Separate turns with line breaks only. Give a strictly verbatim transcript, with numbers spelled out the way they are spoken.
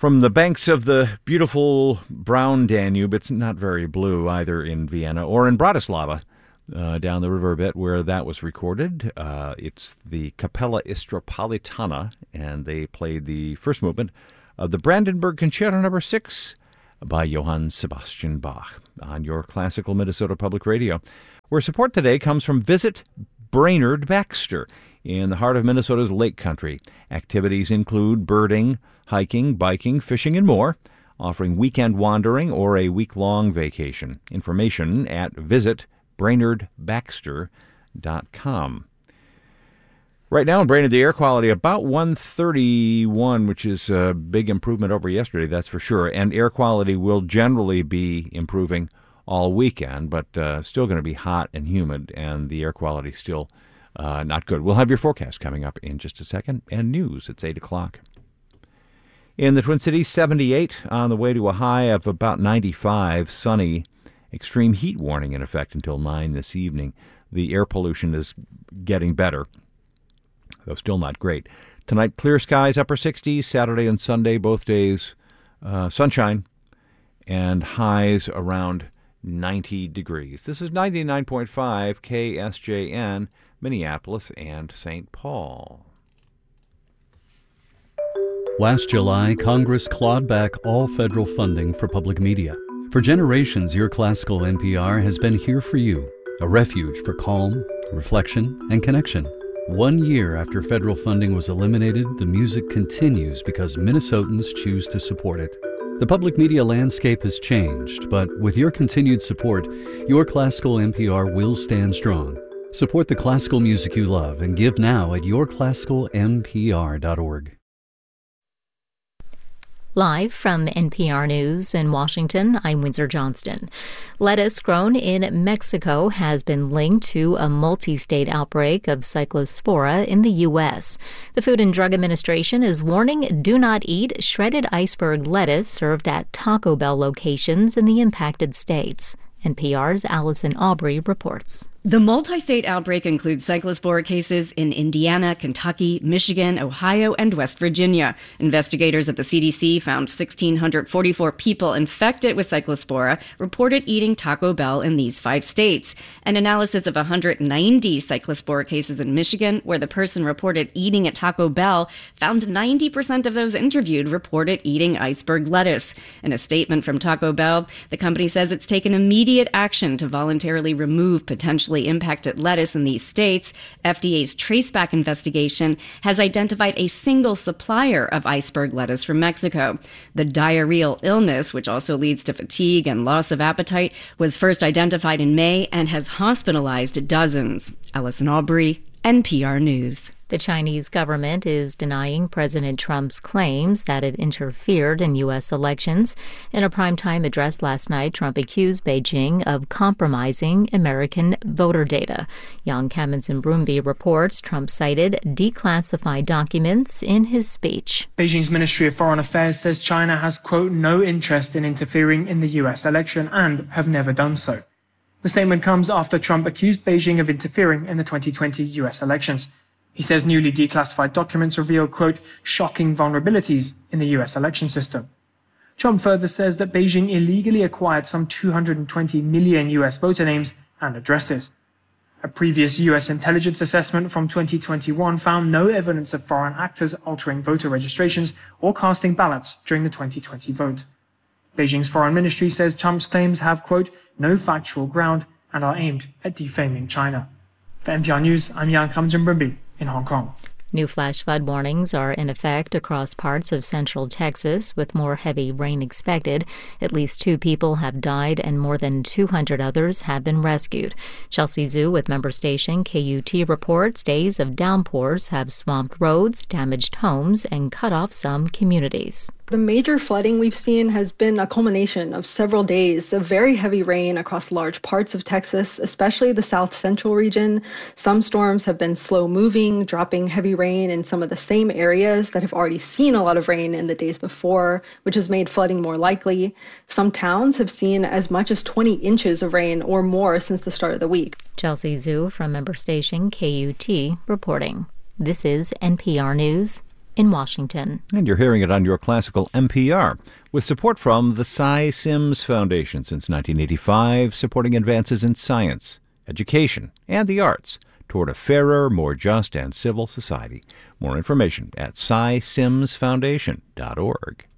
From the banks of the beautiful brown Danube, it's not very blue either in Vienna or in Bratislava, uh, down the river a bit where that was recorded. Uh, it's the Capella Istropolitana, and they played the first movement of the Brandenburg Concerto Number Six by Johann Sebastian Bach on your classical Minnesota Public Radio, where support today comes from Visit Brainerd Baxter in the heart of Minnesota's Lake Country. Activities include birding, hiking, biking, fishing, and more, offering weekend wandering or a week-long vacation. Information at visit brainerd baxter dot com. Right now in Brainerd, the air quality about one thirty-one, which is a big improvement over yesterday, that's for sure. And air quality will generally be improving all weekend, but uh, still going to be hot and humid, and the air quality still uh, not good. We'll have your forecast coming up in just a second, and news. It's eight o'clock. In the Twin Cities, seventy-eight, on the way to a high of about ninety-five, sunny. Extreme heat warning in effect until nine this evening. The air pollution is getting better, though still not great. Tonight, clear skies, upper sixties. Saturday and Sunday, both days, uh, sunshine, and highs around ninety degrees. This is ninety-nine point five K S J N, Minneapolis and Saint Paul.
Last July, Congress clawed back all federal funding for public media. For generations, your classical N P R has been here for you, a refuge for calm, reflection, and connection. One year after federal funding was eliminated, the music continues because Minnesotans choose to support it. The public media landscape has changed, but with your continued support, your classical N P R will stand strong. Support the classical music you love and give now at your classical m p r dot org.
Live from N P R News in Washington, I'm Windsor Johnston. Lettuce grown in Mexico has been linked to a multi-state outbreak of cyclospora in the U S. The Food and Drug Administration is warning do not eat shredded iceberg lettuce served at Taco Bell locations in the impacted states. N P R's Allison Aubrey reports.
The multi-state outbreak includes cyclospora cases in Indiana, Kentucky, Michigan, Ohio, and West Virginia. Investigators at the C D C found one thousand six hundred forty-four people infected with cyclospora reported eating Taco Bell in these five states. An analysis of one hundred ninety cyclospora cases in Michigan, where the person reported eating at Taco Bell, found ninety percent of those interviewed reported eating iceberg lettuce. In a statement from Taco Bell, the company says it's taken immediate action to voluntarily remove potentially impacted lettuce in these states. F D A's Traceback investigation has identified a single supplier of iceberg lettuce from Mexico. The diarrheal illness, which also leads to fatigue and loss of appetite, was first identified in May and has hospitalized dozens. Allison Aubrey, N P R News.
The Chinese government is denying President Trump's claims that it interfered in U S elections. In a primetime address last night, Trump accused Beijing of compromising American voter data. Yang Kaminson Broomby reports Trump cited declassified documents in his speech.
Beijing's Ministry of Foreign Affairs says China has, quote, no interest in interfering in the U S election and have never done so. The statement comes after Trump accused Beijing of interfering in the twenty twenty U S elections. He says newly declassified documents reveal, quote, shocking vulnerabilities in the U S election system. Trump further says that Beijing illegally acquired some two hundred twenty million U S voter names and addresses. A previous U S intelligence assessment from twenty twenty-one found no evidence of foreign actors altering voter registrations or casting ballots during the twenty twenty vote. Beijing's foreign ministry says Trump's claims have, quote, no factual ground and are aimed at defaming China. For N P R News, I'm Yang Kaminson Broomby in Hong Kong.
New flash flood warnings are in effect across parts of central Texas, with more heavy rain expected. At least two people have died and more than two hundred others have been rescued. Chelsea Zhu with member station K U T reports days of downpours have swamped roads, damaged homes, and cut off some communities.
The major flooding we've seen has been a culmination of several days of very heavy rain across large parts of Texas, especially the south central region. Some storms have been slow moving, dropping heavy rain in some of the same areas that have already seen a lot of rain in the days before, which has made flooding more likely. Some towns have seen as much as twenty inches of rain or more since the start of the week.
Chelsea Zhu from member station K U T reporting. This is N P R News. in Washington.
And you're hearing it on your classical N P R, with support from the Cy Sims Foundation since nineteen eighty-five, supporting advances in science, education, and the arts toward a fairer, more just, and civil society. More information at cy sims foundation dot org.